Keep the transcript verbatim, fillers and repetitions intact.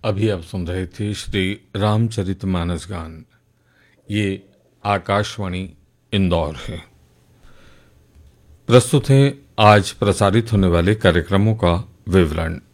अभी आप सुन रहे थे श्री रामचरितमानस गान। ये आकाशवाणी इंदौर है। प्रस्तुत है आज प्रसारित होने वाले कार्यक्रमों का विवरण।